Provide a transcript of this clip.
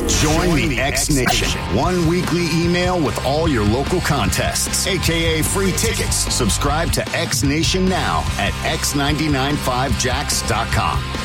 Join the X Nation. One weekly email with all your local contests, a.k.a. free tickets. Subscribe to X Nation now at x995jax.com.